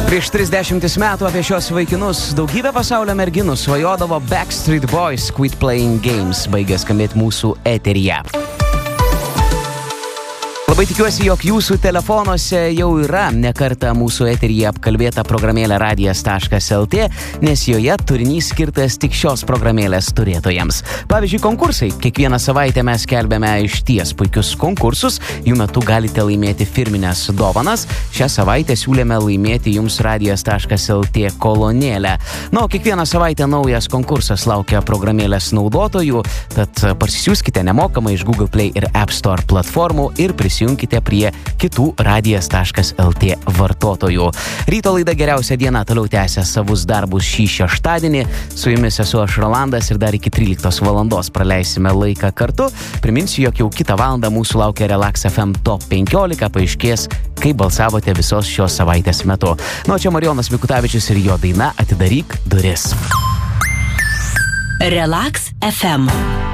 Prieš 30 metų apie šios vaikinus daugybė pasaulio merginų svajodavo Backstreet Boys Quit Playing Games, baigė skambėti mūsų eteryje. Labai tikiuosi, jog jūsų telefonuose jau yra nekartą mūsų eteryje apkalbėta programėlė radijas.lt, nes joje turinys skirtas tik šios programėlės turėtojams. Pavyzdžiui, konkursai. Kiekvieną savaitę mes skelbėme išties puikius konkursus, jų metu galite laimėti firminės dovanas. Šią savaitę siūlėme laimėti jums radijas.lt kolonėlę. O kiekvieną savaitę naujas konkursas laukia programėlės naudotojų, tad parsisiųskite nemokamai iš Google Play ir App Store platformų ir prisijungkite prie kitų radijas.lt vartotojų. Ryto laida Geriausia diena toliau tęsia savus darbus šį šeštadienį. Su jumis esu aš Rolandas ir dar iki 13 valandos praleisime laiką kartu. Priminsiu, jog jau kitą valandą mūsų laukia Relax FM Top 15, paaiškės, kaip balsavote visos šios savaitės metu. Čia Marijonas Mikutavičius ir jo daina Atidaryk duris. Relax FM.